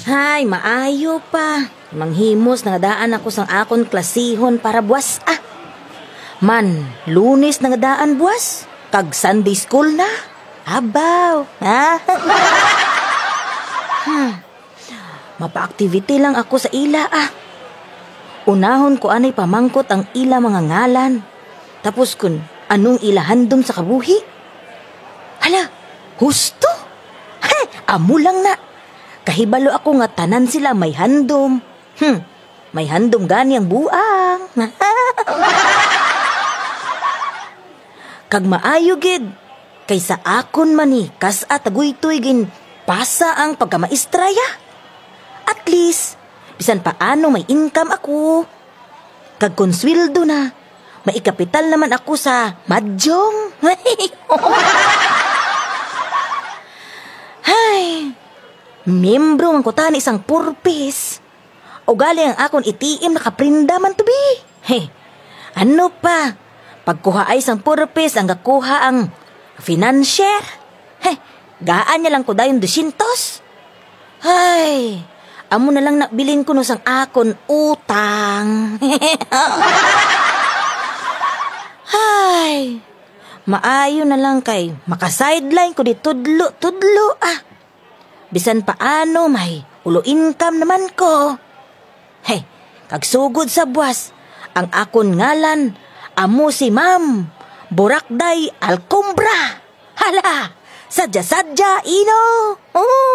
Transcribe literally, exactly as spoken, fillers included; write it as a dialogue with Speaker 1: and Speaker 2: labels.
Speaker 1: Hay, maayo pa. Manghimos nga daan ako sang akon klasihon para buwas. Ah, man, Lunes nga daan buwas. Kag Sunday school na. Abaw. Ha? hmm. Mapa-activity lang ako sa ila ah. Unahon ko anay pamangkot ang ila mga ngalan. Tapos kun anong ila handom sa kabuhi. Hala, husto? He, amo lang na. Kahibalo ako nga tanan sila may handom. Hmm, may handom gani ang buang. Kag maayo gid kaysa akon mani kas at aguytoy gin pasa ang pagkamaistraya. At least bisan paano may income ako. Kag konsweldo na, may kapital naman ako sa madjong. Hay, membro man ko tani isang purpose. O gali ang akon itiim nakaprinda man to be. Hey, ano pa? Pagkuha ay isang purpose ang gakuha ang financier. Hey, gaan niya lang ko dayon dusintos. Hay, amo na lang nabilin ko no sang akon utang. Hay, maayo na lang kay maka-sideline ko di tudlo-tudlo ah. Bisan paano may ulo income naman ko. Hey, kagsugod sa buwas, ang akon ngalan, amo si Ma'am Burakday Alcumbra. Hala, sadya-sadya, ino. Oh.